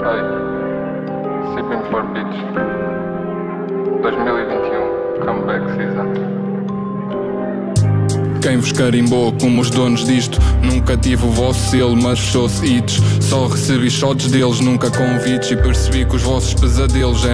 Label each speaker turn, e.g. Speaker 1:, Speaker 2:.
Speaker 1: Hey, Sipping for Beach 2021 Comeback Season.
Speaker 2: Quem vos carimbou como os donos disto? Nunca tive o vosso selo, mas fechou-se hits. Só recebi shots deles, nunca convites. E percebi que os vossos pesadelos eram